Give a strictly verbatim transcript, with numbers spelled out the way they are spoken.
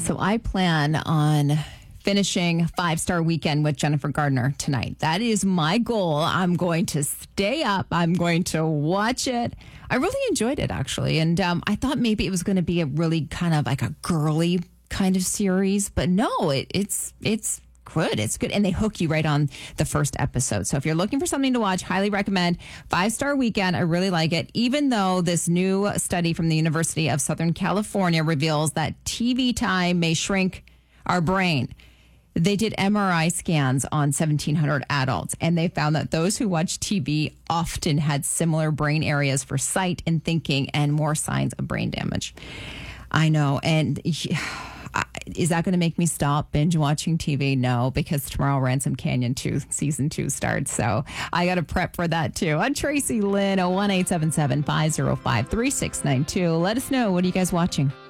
So I plan on finishing Five Star Weekend with Jennifer Gardner tonight. That is my goal. I'm going to stay up. I'm going to watch it. I really enjoyed it, actually. And um, I thought maybe it was going to be a really kind of like a girly kind of series. But no, it, it's it's good. It's good. And they hook you right on the first episode. So if you're looking for something to watch, highly recommend Five Star Weekend. I really like it, even though this new study from the University of Southern California reveals that T V time may shrink our brain. They did M R I scans on seventeen hundred adults, and they found that those who watch T V often had similar brain areas for sight and thinking and more signs of brain damage. I know. And is that going to make me stop binge watching T V? No, because tomorrow Ransom Canyon two season two starts. So I got to prep for that too. I'm Tracy Lynn, oh one eight seven seven, five oh five, three six nine two. Let us know. What are you guys watching?